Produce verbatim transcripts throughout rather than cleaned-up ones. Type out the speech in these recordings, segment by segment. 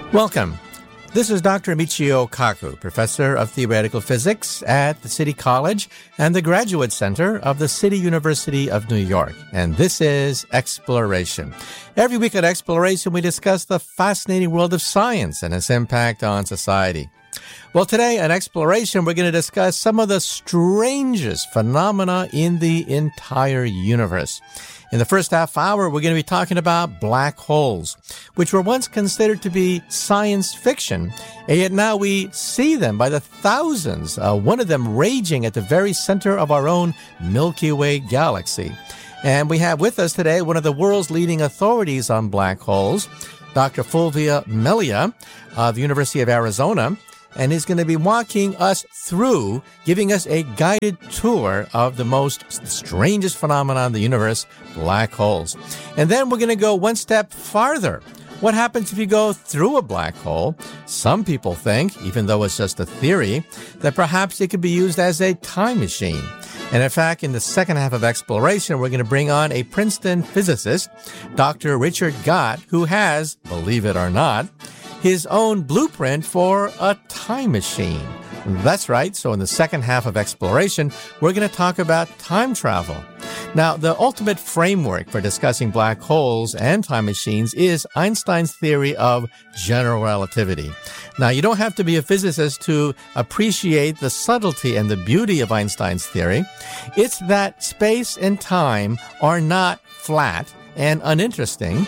Welcome. This is Doctor Michio Kaku, Professor of Theoretical Physics at the City College and the Graduate Center of the City University of New York. And this is Exploration. Every week at Exploration, we discuss the fascinating world of science and its impact on society. Well, today at Exploration, we're going to discuss some of the strangest phenomena in the entire universe. In the first half hour, we're going to be talking about black holes, which were once considered to be science fiction, and yet now we see them by the thousands, uh, one of them raging at the very center of our own Milky Way galaxy. And we have with us today one of the world's leading authorities on black holes, Doctor Fulvio Melia of the University of Arizona, and he's going to be walking us through, giving us a guided tour of the most strangest phenomenon in the universe, black holes. And then we're going to go one step farther. What happens if you go through a black hole? Some people think, even though it's just a theory, that perhaps it could be used as a time machine. And in fact, in the second half of Exploration, we're going to bring on a Princeton physicist, Doctor Richard Gott, who has, believe it or not, his own blueprint for a time machine. That's right. So in the second half of Exploration, we're going to talk about time travel. Now, the ultimate framework for discussing black holes and time machines is Einstein's theory of general relativity. Now, you don't have to be a physicist to appreciate the subtlety and the beauty of Einstein's theory. It's that space and time are not flat and uninteresting.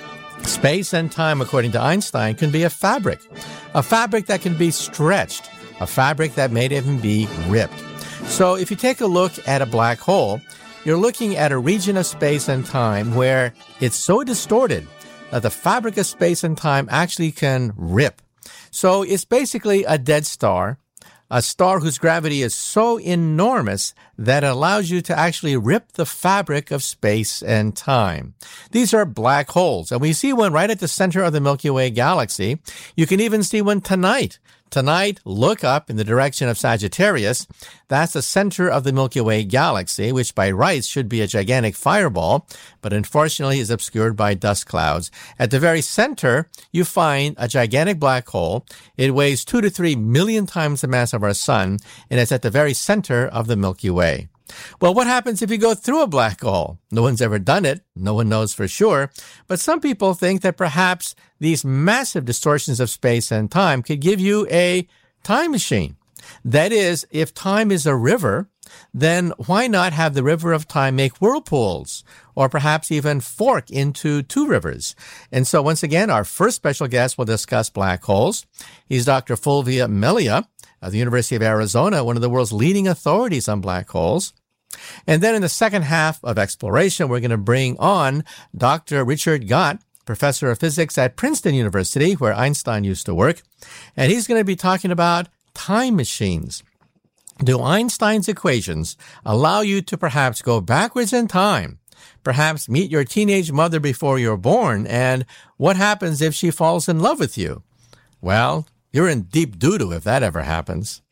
Space and time, according to Einstein, can be a fabric, a fabric that can be stretched, a fabric that may even be ripped. So if you take a look at a black hole, you're looking at a region of space and time where it's so distorted that the fabric of space and time actually can rip. So it's basically a dead star, a star whose gravity is so enormous that it allows you to actually rip the fabric of space and time. These are black holes, and we see one right at the center of the Milky Way galaxy. You can even see one tonight. Tonight, look up in the direction of Sagittarius. That's the center of the Milky Way galaxy, which by rights should be a gigantic fireball, but unfortunately is obscured by dust clouds. At the very center, you find a gigantic black hole. It weighs two to three million times the mass of our sun, and it's at the very center of the Milky Way. Well, what happens if you go through a black hole? No one's ever done it. No one knows for sure. But some people think that perhaps these massive distortions of space and time could give you a time machine. That is, if time is a river, then why not have the river of time make whirlpools, or perhaps even fork into two rivers? And so once again, our first special guest will discuss black holes. He's Doctor Fulvio Melia of the University of Arizona, one of the world's leading authorities on black holes. And then in the second half of Exploration, we're going to bring on Doctor Richard Gott, Professor of Physics at Princeton University, where Einstein used to work. And he's going to be talking about time machines. Do Einstein's equations allow you to perhaps go backwards in time, perhaps meet your teenage mother before you're born, and what happens if she falls in love with you? Well, you're in deep doo-doo if that ever happens.